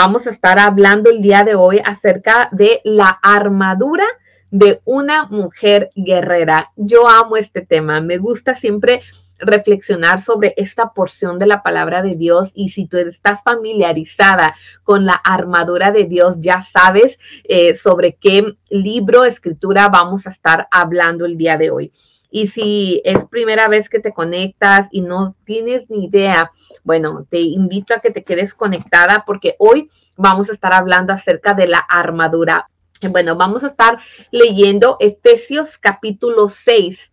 Vamos a estar hablando el día de hoy acerca de la armadura de una mujer guerrera. Yo amo este tema, me gusta siempre reflexionar sobre esta porción de la palabra de Dios, y si tú estás familiarizada con la armadura de Dios, ya sabes sobre qué libro, escritura vamos a estar hablando el día de hoy. Y si es primera vez que te conectas y no tienes ni idea, bueno, te invito a que te quedes conectada porque hoy vamos a estar hablando acerca de la armadura. Bueno, vamos a estar leyendo Efesios capítulo 6.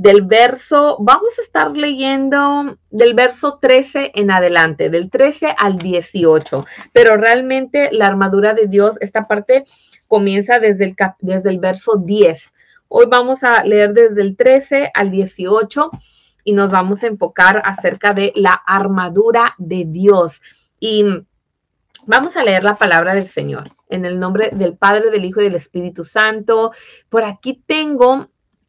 Vamos a estar leyendo del verso 13 en adelante, del 13 al 18, pero realmente la armadura de Dios, esta parte comienza desde el verso 10. Hoy vamos a leer desde el 13 al 18 y nos vamos a enfocar acerca de la armadura de Dios. Y vamos a leer la palabra del Señor en el nombre del Padre, del Hijo y del Espíritu Santo. Por aquí tengo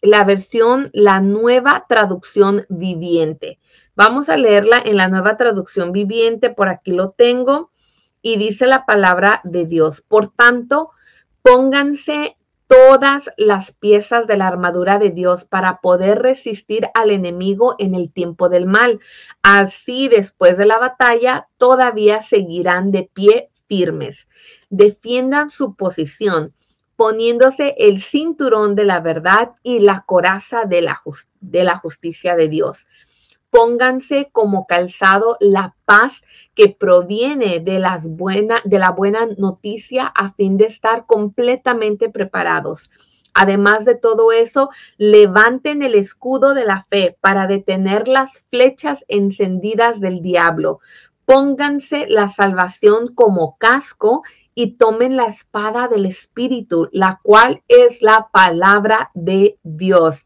la nueva traducción viviente. Vamos a leerla en la nueva traducción viviente. Por aquí lo tengo y dice la palabra de Dios. Por tanto, pónganse todas las piezas de la armadura de Dios para poder resistir al enemigo en el tiempo del mal. Así, después de la batalla, todavía seguirán de pie firmes. Defiendan su posición, poniéndose el cinturón de la verdad y la coraza de la justicia de Dios. Pónganse como calzado la paz que proviene de la buena noticia, a fin de estar completamente preparados. Además de todo eso, levanten el escudo de la fe para detener las flechas encendidas del diablo. Pónganse la salvación como casco y tomen la espada del Espíritu, la cual es la palabra de Dios.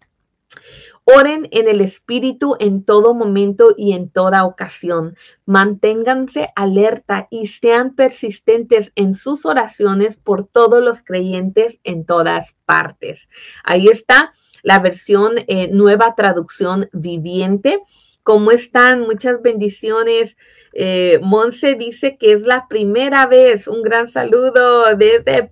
Oren en el Espíritu en todo momento y en toda ocasión. Manténganse alerta y sean persistentes en sus oraciones por todos los creyentes en todas partes. Ahí está la versión nueva traducción viviente. ¿Cómo están? Muchas bendiciones. Monse dice que es la primera vez. Un gran saludo desde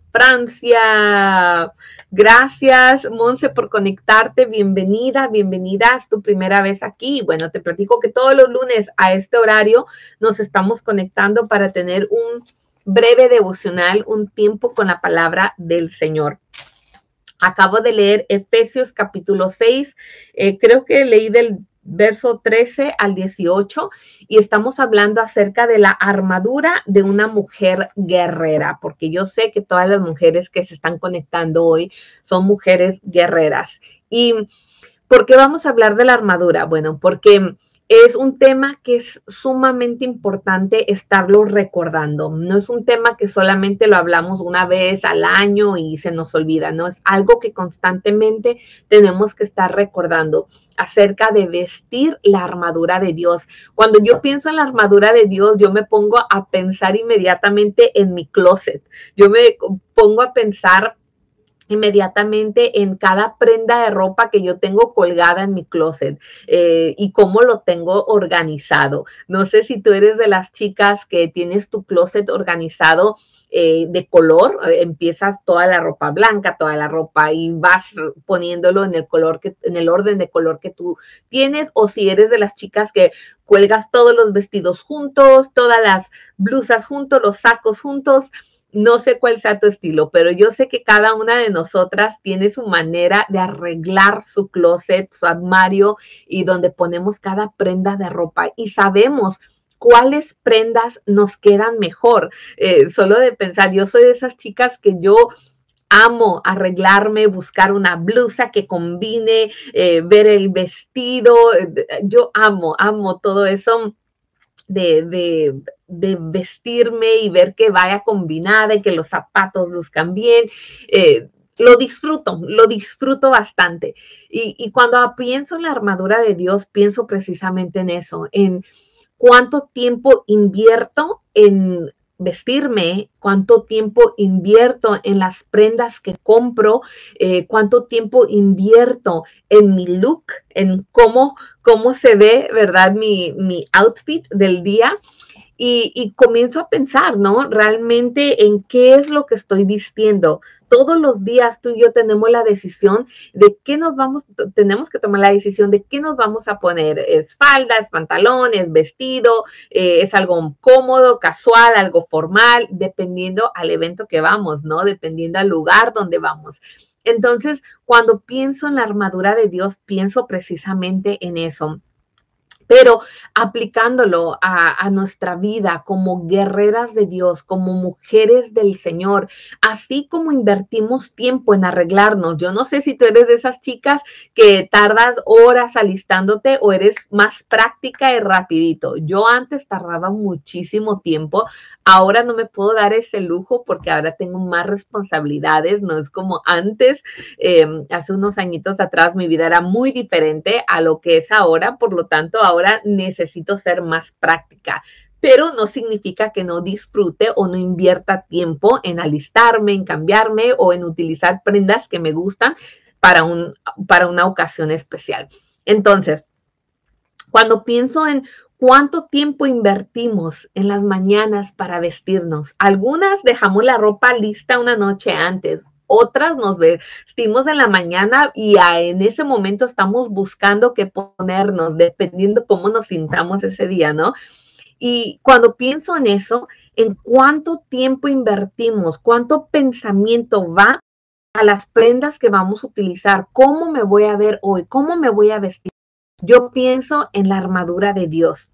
Francia. Gracias, Monse, por conectarte. Bienvenida, bienvenida. Es tu primera vez aquí. Bueno, te platico que todos los lunes a este horario nos estamos conectando para tener un breve devocional, un tiempo con la palabra del Señor. Acabo de leer Efesios capítulo 6. Creo que leí del verso 13 al 18 y estamos hablando acerca de la armadura de una mujer guerrera, porque yo sé que todas las mujeres que se están conectando hoy son mujeres guerreras. ¿Y por qué vamos a hablar de la armadura? Bueno, porque es un tema que es sumamente importante estarlo recordando. No es un tema que solamente lo hablamos una vez al año y se nos olvida, no, es algo que constantemente tenemos que estar recordando acerca de vestir la armadura de Dios. Cuando yo pienso en la armadura de Dios, yo me pongo a pensar inmediatamente en mi closet. Yo me pongo a pensar inmediatamente en cada prenda de ropa que yo tengo colgada en mi closet y cómo lo tengo organizado. No sé si tú eres de las chicas que tienes tu closet organizado de color, empiezas toda la ropa blanca, toda la ropa y vas poniéndolo en el orden de color que tú tienes, o si eres de las chicas que cuelgas todos los vestidos juntos, todas las blusas juntos, los sacos juntos. No sé cuál sea tu estilo, pero yo sé que cada una de nosotras tiene su manera de arreglar su closet, su armario y donde ponemos cada prenda de ropa y sabemos cuáles prendas nos quedan mejor. Solo de pensar, yo soy de esas chicas que yo amo arreglarme, buscar una blusa que combine, ver el vestido. Yo amo todo eso de vestirme y ver que vaya combinada y que los zapatos luzcan bien. Lo disfruto bastante. Y cuando pienso en la armadura de Dios, pienso precisamente en eso, en cuánto tiempo invierto en vestirme, cuánto tiempo invierto en las prendas que compro, cuánto tiempo invierto en mi look, en cómo se ve, ¿verdad? Mi outfit del día. y comienzo a pensar, ¿no? Realmente en qué es lo que estoy vistiendo. Todos los días tú y yo tenemos la decisión de qué tenemos que tomar la decisión de qué nos vamos a poner. Es falda, es pantalón, es vestido, es algo cómodo, casual, algo formal, dependiendo al evento que vamos, ¿no? Dependiendo al lugar donde vamos. Entonces, cuando pienso en la armadura de Dios, pienso precisamente en eso. Pero aplicándolo a nuestra vida como guerreras de Dios, como mujeres del Señor, así como invertimos tiempo en arreglarnos. Yo no sé si tú eres de esas chicas que tardas horas alistándote o eres más práctica y rapidito. Yo antes tardaba muchísimo tiempo. Ahora no me puedo dar ese lujo porque ahora tengo más responsabilidades, no es como antes. Hace unos añitos atrás mi vida era muy diferente a lo que es ahora, por lo tanto ahora necesito ser más práctica, pero no significa que no disfrute o no invierta tiempo en alistarme, en cambiarme o en utilizar prendas que me gustan para una ocasión especial. Entonces, cuando pienso en cuánto tiempo invertimos en las mañanas para vestirnos, algunas dejamos la ropa lista una noche antes, otras nos vestimos en la mañana y en ese momento estamos buscando qué ponernos, dependiendo cómo nos sintamos ese día, ¿no? Y cuando pienso en eso, en cuánto tiempo invertimos, cuánto pensamiento va a las prendas que vamos a utilizar, cómo me voy a ver hoy, cómo me voy a vestir. Yo pienso en la armadura de Dios.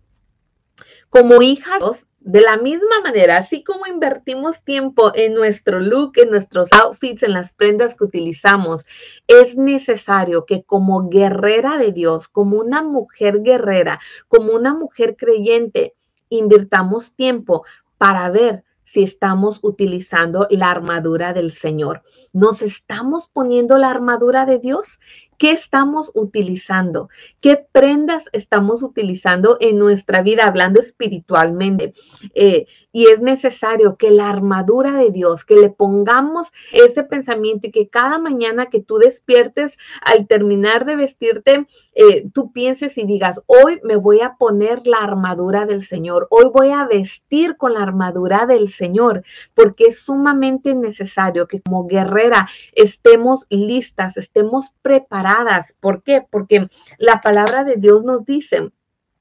Como hijas, de la misma manera, así como invertimos tiempo en nuestro look, en nuestros outfits, en las prendas que utilizamos, es necesario que como guerrera de Dios, como una mujer guerrera, como una mujer creyente, invirtamos tiempo para ver si estamos utilizando la armadura del Señor. ¿Nos estamos poniendo la armadura de Dios? ¿Qué estamos utilizando? ¿Qué prendas estamos utilizando en nuestra vida, hablando espiritualmente? Y es necesario que la armadura de Dios, que le pongamos ese pensamiento y que cada mañana que tú despiertes, al terminar de vestirte, tú pienses y digas, hoy me voy a poner la armadura del Señor, hoy voy a vestir con la armadura del Señor, porque es sumamente necesario que como guerrera estemos listas, estemos preparadas. ¿Por qué? Porque la palabra de Dios nos dice,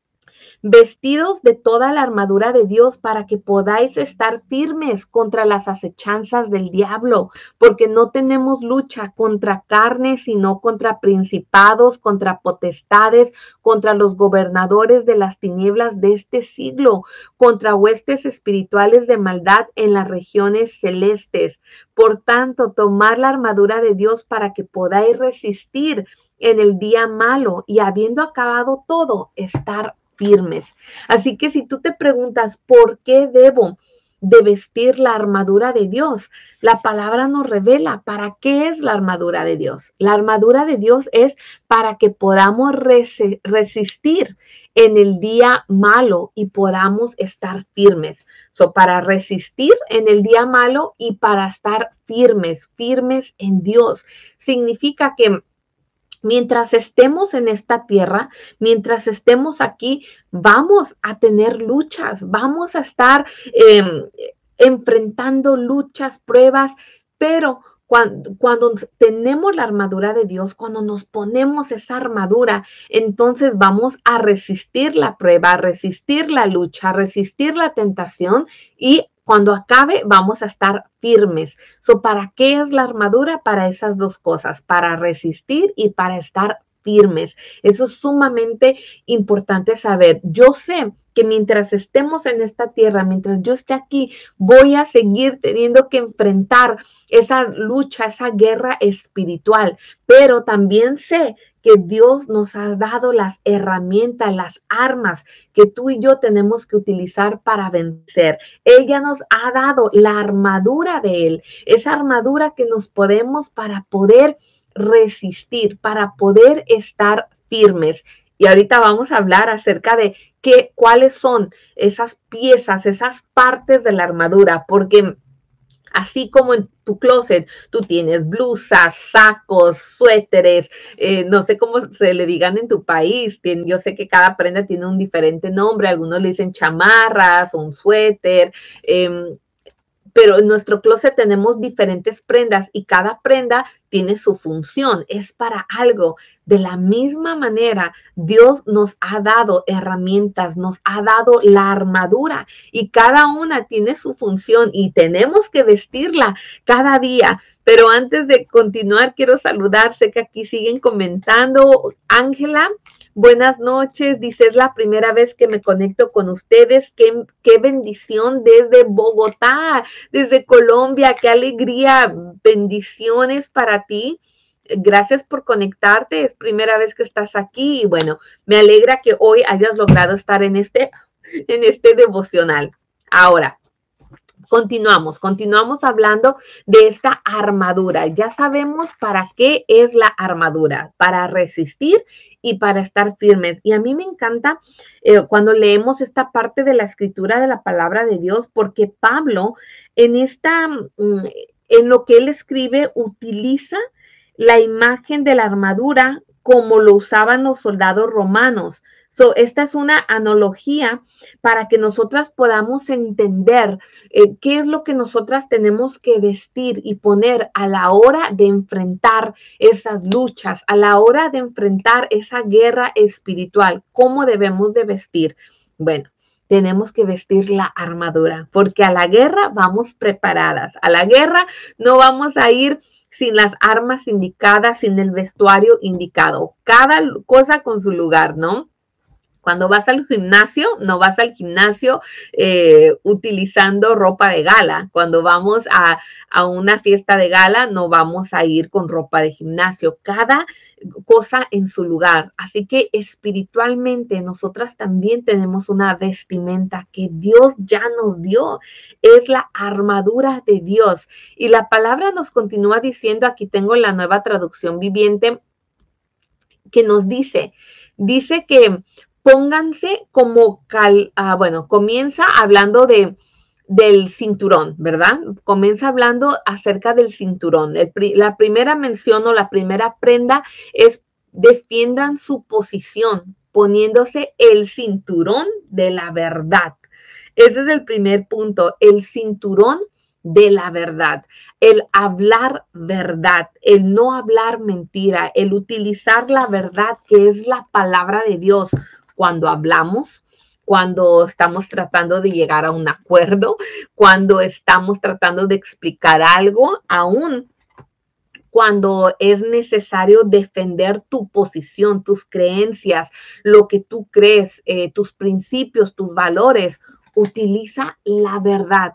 vestidos de toda la armadura de Dios para que podáis estar firmes contra las acechanzas del diablo, porque no tenemos lucha contra carne, sino contra principados, contra potestades, contra los gobernadores de las tinieblas de este siglo, contra huestes espirituales de maldad en las regiones celestes. Por tanto, tomar la armadura de Dios para que podáis resistir en el día malo y habiendo acabado todo, estar firmes. Así que si tú te preguntas, ¿por qué debo de vestir la armadura de Dios? La palabra nos revela para qué es la armadura de Dios. La armadura de Dios es para que podamos resistir en el día malo y podamos estar firmes. Para resistir en el día malo y para estar firmes, firmes en Dios. Significa que mientras estemos en esta tierra, mientras estemos aquí, vamos a tener luchas, vamos a estar enfrentando luchas, pruebas, pero cuando tenemos la armadura de Dios, cuando nos ponemos esa armadura, entonces vamos a resistir la prueba, a resistir la lucha, a resistir la tentación y cuando acabe vamos a estar firmes. ¿Para qué es la armadura? Para esas dos cosas, para resistir y para estar firmes. Eso es sumamente importante saber. Yo sé que mientras estemos en esta tierra, mientras yo esté aquí, voy a seguir teniendo que enfrentar esa lucha, esa guerra espiritual, pero también sé que Dios nos ha dado las herramientas, las armas que tú y yo tenemos que utilizar para vencer. Él ya nos ha dado la armadura de Él, esa armadura que nos podemos para poder resistir, para poder estar firmes. Y ahorita vamos a hablar acerca de cuáles son esas piezas, esas partes de la armadura, porque Así como en tu closet, tú tienes blusas, sacos, suéteres, no sé cómo se le digan en tu país. Yo sé que cada prenda tiene un diferente nombre. Algunos le dicen chamarras, un suéter. Pero en nuestro closet tenemos diferentes prendas y cada prenda tiene su función, es para algo. De la misma manera, Dios nos ha dado herramientas, nos ha dado la armadura y cada una tiene su función y tenemos que vestirla cada día. Pero antes de continuar, quiero saludar, sé que aquí siguen comentando. Ángela, buenas noches, dice, es la primera vez que me conecto con ustedes. Qué bendición desde Bogotá, desde Colombia, qué alegría, bendiciones para ti. Gracias por conectarte, es primera vez que estás aquí y bueno, me alegra que hoy hayas logrado estar en este devocional. Ahora, continuamos hablando de esta armadura. Ya sabemos para qué es la armadura, para resistir y para estar firmes. Y a mí me encanta cuando leemos esta parte de la escritura de la palabra de Dios, porque Pablo en lo que él escribe utiliza la imagen de la armadura como lo usaban los soldados romanos. Esta es una analogía para que nosotras podamos entender qué es lo que nosotras tenemos que vestir y poner a la hora de enfrentar esas luchas, a la hora de enfrentar esa guerra espiritual. ¿Cómo debemos de vestir? Bueno, tenemos que vestir la armadura, porque a la guerra vamos preparadas. A la guerra no vamos a ir sin las armas indicadas, sin el vestuario indicado. Cada cosa con su lugar, ¿no? Cuando vas al gimnasio, no vas al gimnasio utilizando ropa de gala. Cuando vamos a una fiesta de gala, no vamos a ir con ropa de gimnasio. Cada cosa en su lugar. Así que espiritualmente nosotras también tenemos una vestimenta que Dios ya nos dio. Es la armadura de Dios. Y la palabra nos continúa diciendo, aquí tengo la Nueva Traducción Viviente, que nos dice que pónganse como comienza hablando del cinturón, ¿verdad? Comienza hablando acerca del cinturón. La primera mención o la primera prenda es defiendan su posición, poniéndose el cinturón de la verdad. Ese es el primer punto, el cinturón de la verdad, el hablar verdad, el no hablar mentira, el utilizar la verdad que es la palabra de Dios cuando hablamos, cuando estamos tratando de llegar a un acuerdo, cuando estamos tratando de explicar algo, aún cuando es necesario defender tu posición, tus creencias, lo que tú crees, tus principios, tus valores. Utiliza la verdad.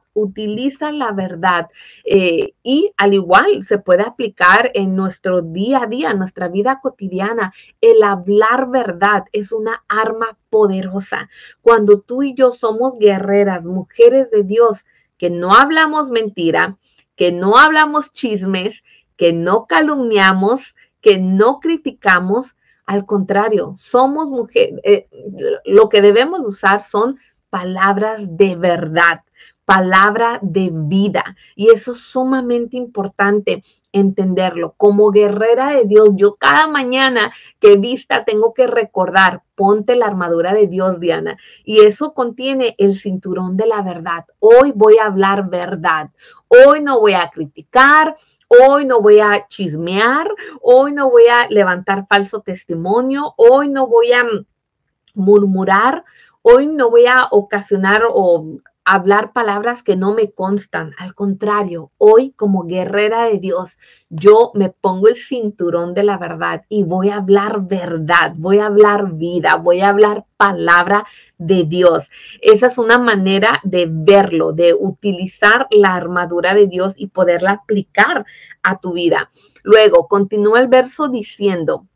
Y al igual se puede aplicar en nuestro día a día, en nuestra vida cotidiana. El hablar verdad es una arma poderosa. Cuando tú y yo somos guerreras, mujeres de Dios, que no hablamos mentira, que no hablamos chismes, que no calumniamos, que no criticamos, al contrario, somos mujeres, lo que debemos usar son palabras de verdad, palabra de vida. Y eso es sumamente importante entenderlo. Como guerrera de Dios, yo cada mañana que vista tengo que recordar, ponte la armadura de Dios, Diana. Y eso contiene el cinturón de la verdad. Hoy voy a hablar verdad. Hoy no voy a criticar. Hoy no voy a chismear. Hoy no voy a levantar falso testimonio. Hoy no voy a murmurar. Hoy no voy a ocasionar o hablar palabras que no me constan. Al contrario, hoy como guerrera de Dios, yo me pongo el cinturón de la verdad y voy a hablar verdad, voy a hablar vida, voy a hablar palabra de Dios. Esa es una manera de verlo, de utilizar la armadura de Dios y poderla aplicar a tu vida. Luego, continúa el verso diciendo,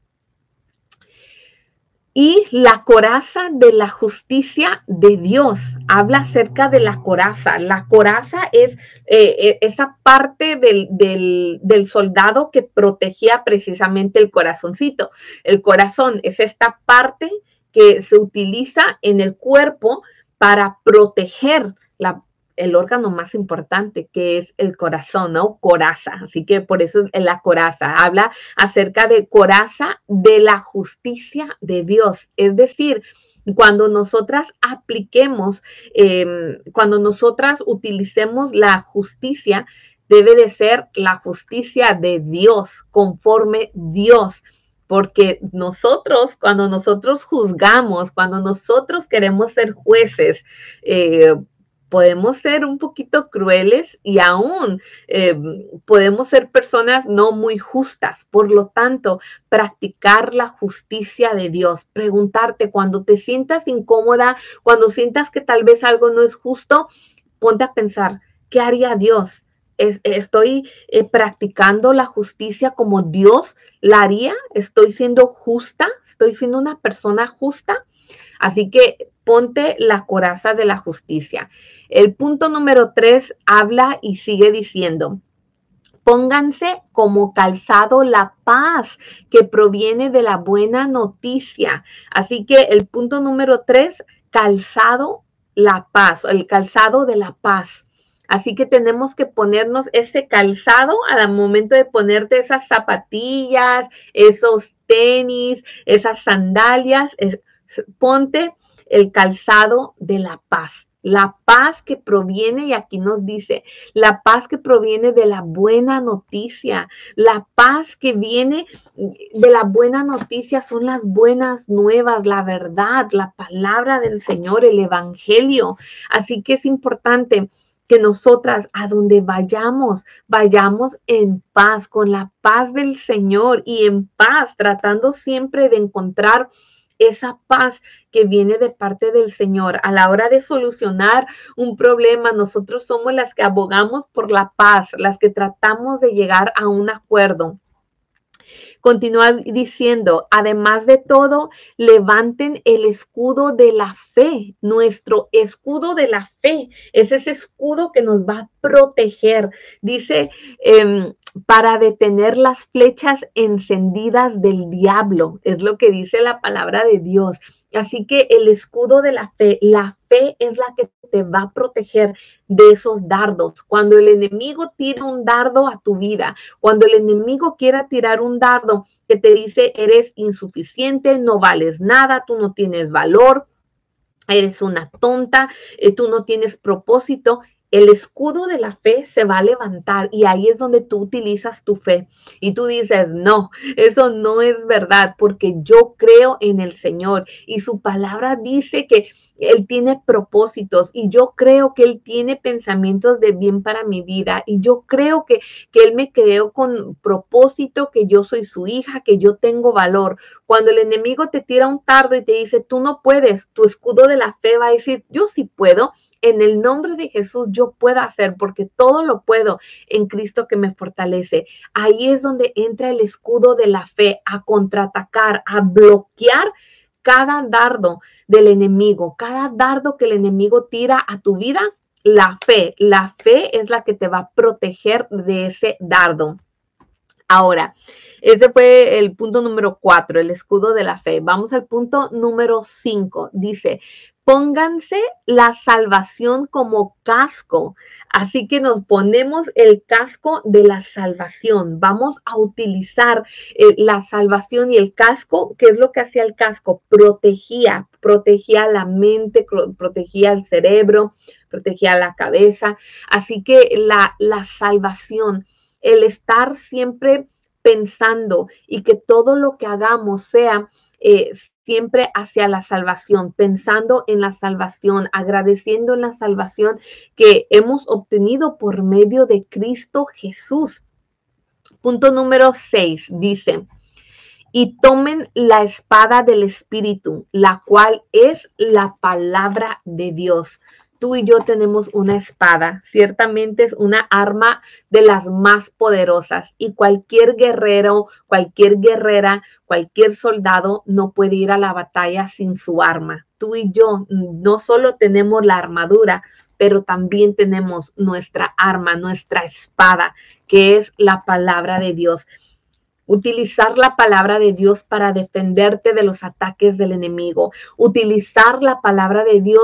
y la coraza de la justicia de Dios. Habla acerca de la coraza. La coraza es esa parte del soldado que protegía precisamente el corazoncito. El corazón es esta parte que se utiliza en el cuerpo para proteger el órgano más importante, que es el corazón, ¿no? Coraza. Así que por eso es la coraza. Habla acerca de coraza de la justicia de Dios. Es decir, cuando nosotras apliquemos, cuando nosotras utilicemos la justicia, debe de ser la justicia de Dios, conforme Dios. Porque nosotros, cuando nosotros juzgamos, cuando nosotros queremos ser jueces, podemos ser un poquito crueles y aún podemos ser personas no muy justas. Por lo tanto, practicar la justicia de Dios, preguntarte cuando te sientas incómoda, cuando sientas que tal vez algo no es justo, ponte a pensar, ¿qué haría Dios? ¿Estoy practicando la justicia como Dios la haría? ¿Estoy siendo justa? ¿Estoy siendo una persona justa? Así que ponte la coraza de la justicia. El punto número 3 habla y sigue diciendo, pónganse como calzado la paz que proviene de la buena noticia. Así que el punto número 3, calzado la paz, el calzado de la paz. Así que tenemos que ponernos ese calzado al momento de ponerte esas zapatillas, esos tenis, esas sandalias. Ponte el calzado de la paz. La paz que proviene, y aquí nos dice, la paz que proviene de la buena noticia, la paz que viene de la buena noticia son las buenas nuevas, la verdad, la palabra del Señor, el evangelio. Así que es importante que nosotras a donde vayamos, vayamos en paz, con la paz del Señor y en paz, tratando siempre de encontrar esa paz que viene de parte del Señor. A la hora de solucionar un problema, nosotros somos las que abogamos por la paz, las que tratamos de llegar a un acuerdo. Continúa diciendo, además de todo, levanten el escudo de la fe, nuestro escudo de la fe. Es ese escudo que nos va a proteger. Dice, para detener las flechas encendidas del diablo. Es lo que dice la palabra de Dios. Así que el escudo de la fe es la que te va a proteger de esos dardos. Cuando el enemigo tira un dardo a tu vida, cuando el enemigo quiera tirar un dardo que te dice eres insuficiente, no vales nada, tú no tienes valor, eres una tonta, tú no tienes propósito, el escudo de la fe se va a levantar y ahí es donde tú utilizas tu fe y tú dices, no, eso no es verdad porque yo creo en el Señor y su palabra dice que Él tiene propósitos y yo creo que Él tiene pensamientos de bien para mi vida y yo creo que Él me creó con propósito, que yo soy su hija, que yo tengo valor. Cuando el enemigo te tira un dardo y te dice, tú no puedes, tu escudo de la fe va a decir, yo sí puedo. En el nombre de Jesús yo puedo hacer porque todo lo puedo en Cristo que me fortalece. Ahí es donde entra el escudo de la fe a contraatacar, a bloquear cada dardo del enemigo, cada dardo que el enemigo tira a tu vida. La fe es la que te va a proteger de ese dardo. Ahora, ese fue el punto número 4, el escudo de la fe. Vamos al punto número 5. Dice, pónganse la salvación como casco. Así que nos ponemos el casco de la salvación. Vamos a utilizar la salvación y el casco. ¿Qué es lo que hacía el casco? Protegía la mente, protegía el cerebro, protegía la cabeza. Así que la salvación, el estar siempre pensando y que todo lo que hagamos sea siempre hacia la salvación, pensando en la salvación, agradeciendo en la salvación que hemos obtenido por medio de Cristo Jesús. Punto número 6 dice, y tomen la espada del Espíritu, la cual es la palabra de Dios. Tú y yo tenemos una espada, ciertamente es una arma de las más poderosas y cualquier guerrero, cualquier guerrera, cualquier soldado no puede ir a la batalla sin su arma. Tú y yo no solo tenemos la armadura, pero también tenemos nuestra arma, nuestra espada, que es la palabra de Dios. Utilizar la palabra de Dios para defenderte de los ataques del enemigo. Utilizar la palabra de Dios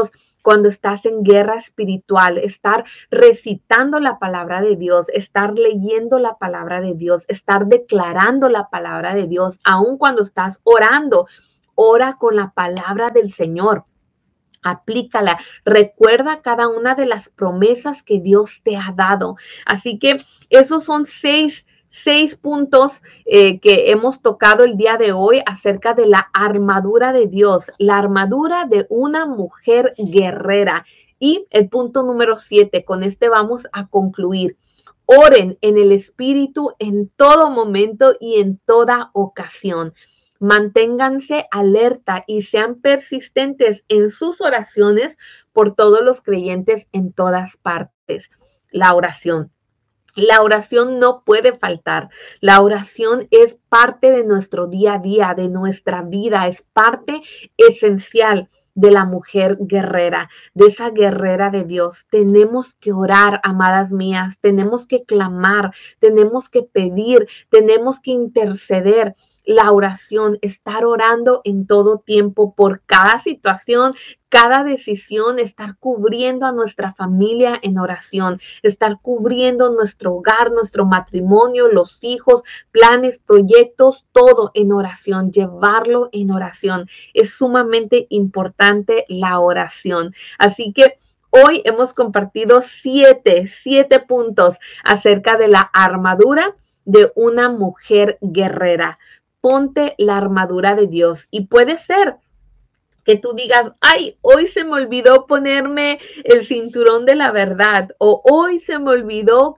cuando estás en guerra espiritual, estar recitando la palabra de Dios, estar leyendo la palabra de Dios, estar declarando la palabra de Dios, aun cuando estás orando. Ora con la palabra del Señor. Aplícala, recuerda cada una de las promesas que Dios te ha dado. Así que esos son seis puntos que hemos tocado el día de hoy acerca de la armadura de Dios, la armadura de una mujer guerrera. Y el punto número 7, con este vamos a concluir. Oren en el Espíritu en todo momento y en toda ocasión. Manténganse alerta y sean persistentes en sus oraciones por todos los creyentes en todas partes. La oración. La oración no puede faltar. La oración es parte de nuestro día a día, de nuestra vida, es parte esencial de la mujer guerrera, de esa guerrera de Dios. Tenemos que orar, amadas mías, tenemos que clamar, tenemos que pedir, tenemos que interceder. La oración, estar orando en todo tiempo por cada situación, cada decisión, estar cubriendo a nuestra familia en oración, estar cubriendo nuestro hogar, nuestro matrimonio, los hijos, planes, proyectos, todo en oración, llevarlo en oración. Es sumamente importante la oración. Así que hoy hemos compartido siete puntos acerca de la armadura de una mujer guerrera. Ponte la armadura de Dios y puede ser que tú digas, ay, hoy se me olvidó ponerme el cinturón de la verdad, o hoy se me olvidó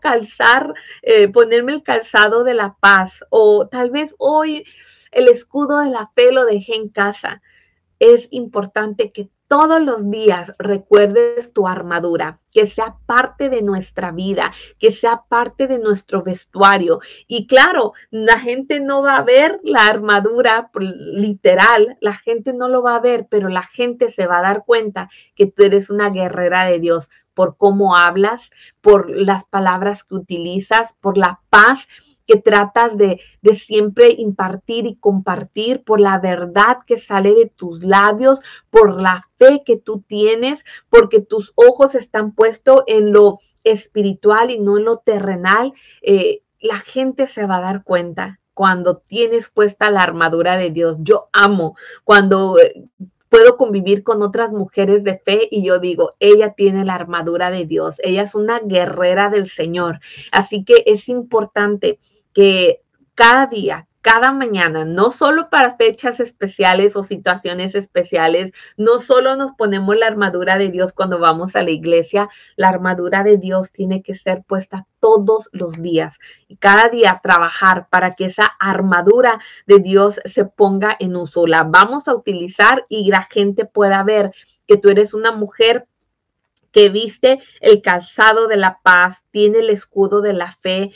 ponerme el calzado de la paz, o tal vez hoy el escudo de la fe lo dejé en casa. Es importante que todos los días recuerdes tu armadura, que sea parte de nuestra vida, que sea parte de nuestro vestuario. Y claro, la gente no va a ver la armadura literal, la gente no lo va a ver, pero la gente se va a dar cuenta que tú eres una guerrera de Dios por cómo hablas, por las palabras que utilizas, por la paz que tratas de siempre impartir y compartir, por la verdad que sale de tus labios, por la fe que tú tienes, porque tus ojos están puestos en lo espiritual y no en lo terrenal. La gente se va a dar cuenta cuando tienes puesta la armadura de Dios. Yo amo cuando puedo convivir con otras mujeres de fe y yo digo, ella tiene la armadura de Dios, ella es una guerrera del Señor. Así que es importante que cada día, cada mañana, no solo para fechas especiales o situaciones especiales, no solo nos ponemos la armadura de Dios cuando vamos a la iglesia, la armadura de Dios tiene que ser puesta todos los días y cada día trabajar para que esa armadura de Dios se ponga en uso. La vamos a utilizar y la gente pueda ver que tú eres una mujer que viste el calzado de la paz, tiene el escudo de la fe,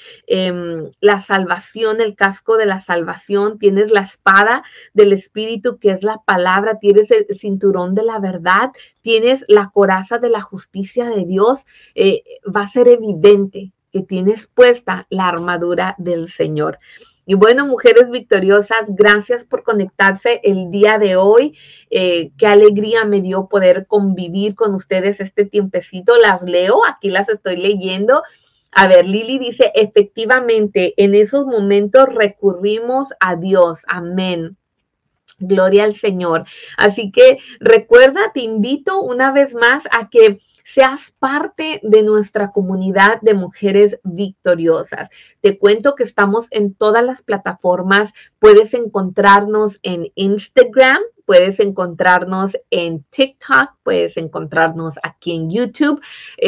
la salvación, el casco de la salvación, tienes la espada del Espíritu, que es la palabra, tienes el cinturón de la verdad, tienes la coraza de la justicia de Dios. Va a ser evidente que tienes puesta la armadura del Señor. Y bueno, mujeres victoriosas, gracias por conectarse el día de hoy. Qué alegría me dio poder convivir con ustedes este tiempecito. Las leo, aquí las estoy leyendo. A ver, Lili dice, efectivamente, en esos momentos recurrimos a Dios. Amén. Gloria al Señor. Así que recuerda, te invito una vez más a que seas parte de nuestra comunidad de mujeres victoriosas. Te cuento que estamos en todas las plataformas. Puedes encontrarnos en Instagram, puedes encontrarnos en TikTok, puedes encontrarnos aquí en YouTube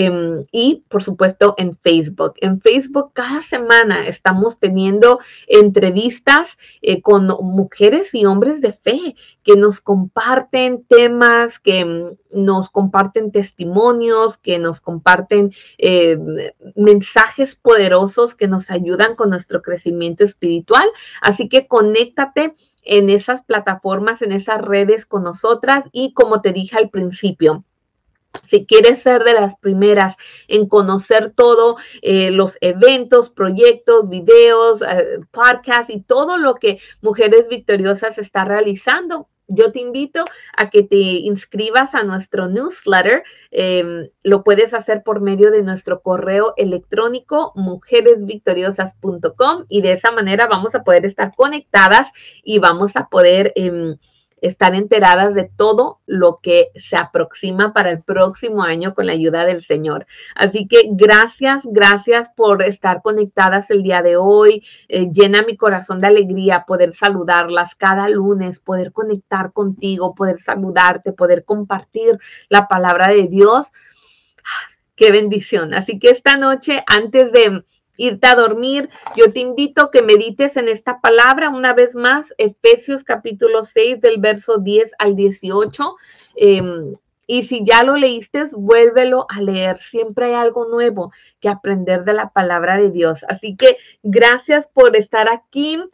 y por supuesto en Facebook. En Facebook cada semana estamos teniendo entrevistas con mujeres y hombres de fe que nos comparten temas, que nos comparten testimonios, que nos comparten mensajes poderosos que nos ayudan con nuestro crecimiento espiritual. Así que conéctate en esas plataformas, en esas redes con nosotras y como te dije al principio, si quieres ser de las primeras en conocer todo, los eventos, proyectos, videos, podcasts y todo lo que Mujeres Victoriosas está realizando, Yo te invito a que te inscribas a nuestro newsletter. Lo puedes hacer por medio de nuestro correo electrónico mujeresvictoriosas.com, y de esa manera vamos a poder estar conectadas y vamos a poder estar enteradas de todo lo que se aproxima para el próximo año con la ayuda del Señor. Así que gracias por estar conectadas el día de hoy. Llena mi corazón de alegría poder saludarlas cada lunes, poder conectar contigo, poder saludarte, poder compartir la palabra de Dios. ¡Qué bendición! Así que esta noche, antes de irte a dormir, yo te invito a que medites en esta palabra una vez más, Efesios capítulo 6 del verso 10 al 18. Y si ya lo leíste, vuélvelo a leer. Siempre hay algo nuevo que aprender de la palabra de Dios. Así que gracias por estar aquí.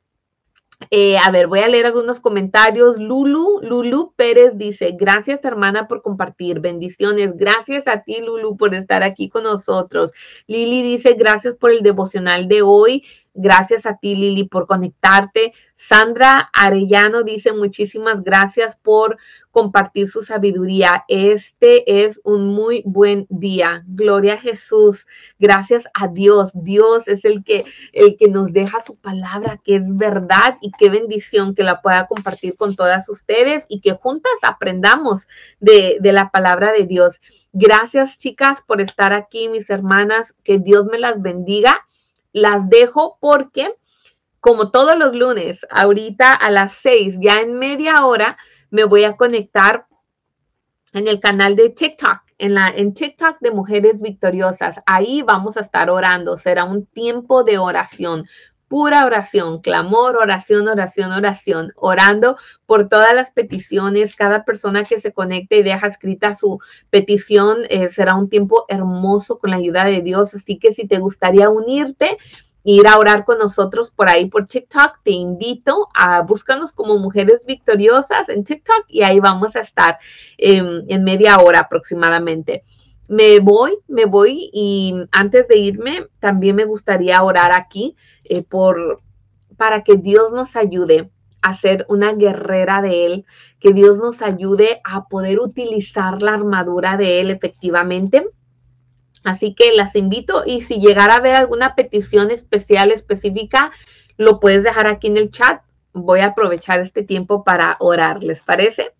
A ver, voy a leer algunos comentarios. Lulu Pérez dice, gracias hermana por compartir, bendiciones. Gracias a ti, Lulu, por estar aquí con nosotros. Lili dice, gracias por el devocional de hoy. Gracias a ti, Lili, por conectarte. Sandra Arellano dice, muchísimas gracias por compartir su sabiduría. Este es un muy buen día. Gloria a Jesús. Gracias a Dios. Dios es el que nos deja su palabra, que es verdad, y qué bendición que la pueda compartir con todas ustedes y que juntas aprendamos de la palabra de Dios. Gracias, chicas, por estar aquí, mis hermanas. Que Dios me las bendiga. Las dejo porque, como todos los lunes, ahorita a las 6, ya en media hora, me voy a conectar en el canal de TikTok, en TikTok de Mujeres Victoriosas. Ahí vamos a estar orando. Será un tiempo de oración, pura oración, clamor, oración, orando por todas las peticiones. Cada persona que se conecte y deja escrita su petición, será un tiempo hermoso con la ayuda de Dios. Así que si te gustaría unirte, ir a orar con nosotros por ahí por TikTok, te invito a búscanos como Mujeres Victoriosas en TikTok y ahí vamos a estar en media hora aproximadamente. Me voy y antes de irme también me gustaría orar aquí para que Dios nos ayude a ser una guerrera de Él, que Dios nos ayude a poder utilizar la armadura de Él efectivamente. Así que las invito, y si llegara a haber alguna petición especial, específica, lo puedes dejar aquí en el chat. Voy a aprovechar este tiempo para orar, ¿les parece?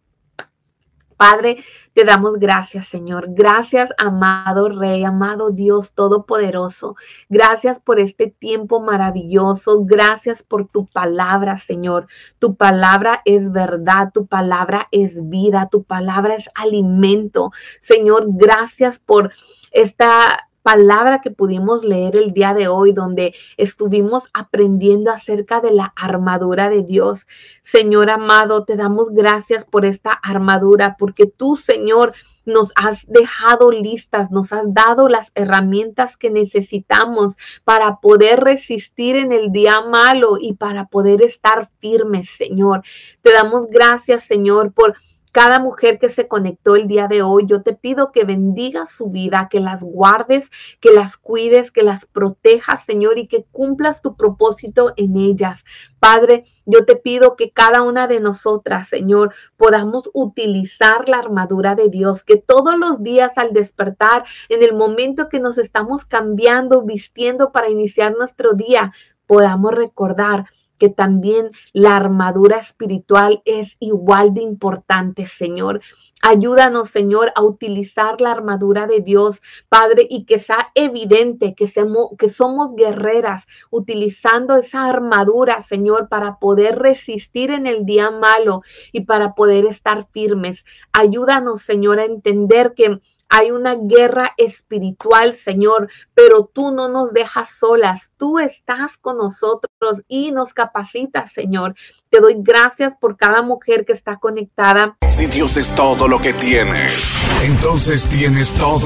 Padre, te damos gracias, Señor. Gracias, amado Rey, amado Dios Todopoderoso. Gracias por este tiempo maravilloso. Gracias por tu palabra, Señor. Tu palabra es verdad, tu palabra es vida, tu palabra es alimento. Señor, gracias por esta palabra que pudimos leer el día de hoy, donde estuvimos aprendiendo acerca de la armadura de Dios. Señor amado, te damos gracias por esta armadura, porque tú, Señor, nos has dejado listas, nos has dado las herramientas que necesitamos para poder resistir en el día malo y para poder estar firmes, Señor. Te damos gracias, Señor, por cada mujer que se conectó el día de hoy. Yo te pido que bendigas su vida, que las guardes, que las cuides, que las protejas, Señor, y que cumplas tu propósito en ellas. Padre, yo te pido que cada una de nosotras, Señor, podamos utilizar la armadura de Dios, que todos los días al despertar, en el momento que nos estamos cambiando, vistiendo para iniciar nuestro día, podamos recordar que también la armadura espiritual es igual de importante, Señor. Ayúdanos, Señor, a utilizar la armadura de Dios, Padre, y que sea evidente que somos guerreras, utilizando esa armadura, Señor, para poder resistir en el día malo y para poder estar firmes. Ayúdanos, Señor, a entender que hay una guerra espiritual, Señor, pero tú no nos dejas solas. Tú estás con nosotros y nos capacitas, Señor. Te doy gracias por cada mujer que está conectada. Si Dios es todo lo que tienes, entonces tienes todo